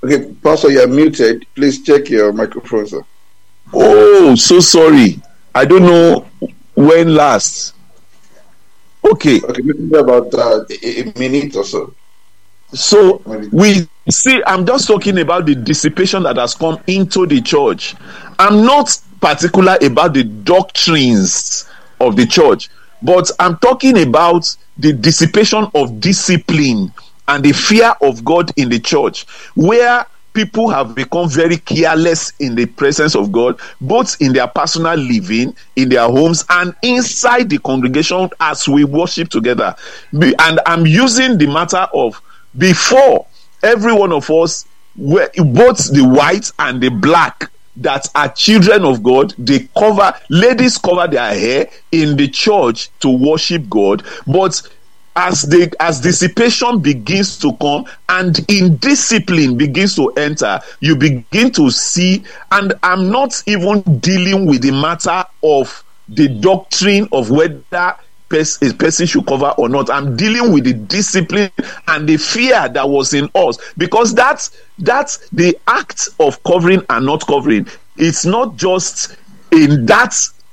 Okay, Pastor, you're muted. Please check your microphone, sir. Oh, so sorry. I don't know when last. Okay, maybe about a minute or so. So we see, I'm just talking about the dissipation that has come into the church. I'm not particular about the doctrines of the church, but I'm talking about the dissipation of discipline and the fear of God in the church, where people have become very careless in the presence of God, both in their personal living, in their homes, and inside the congregation as we worship together. And I'm using the matter of before. Every one of us, both the white and the black, that are children of God, ladies cover their hair in the church to worship God. But as dissipation begins to come and indiscipline begins to enter, you begin to see, and I'm not even dealing with the matter of the doctrine of whether a person should cover or not. I'm dealing with the discipline and the fear that was in us, because that's the act of covering and not covering. It's not just in that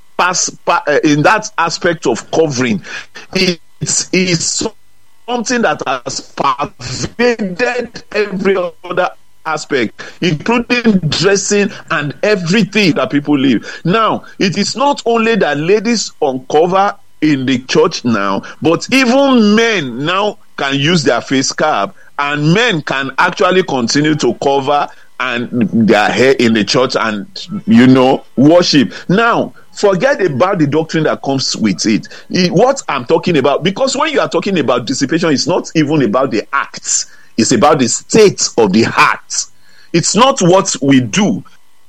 aspect of covering. It is something that has pervaded every other aspect, including dressing and everything that people live. Now, it is not only that ladies uncover in the church now, but even men now can use their face cap, and men can actually continue to cover and their hair in the church and worship. Now, forget about the doctrine that comes with it. What I'm talking about, because when you are talking about dissipation, it's not even about the acts, it's about the state of the heart. It's not what we do,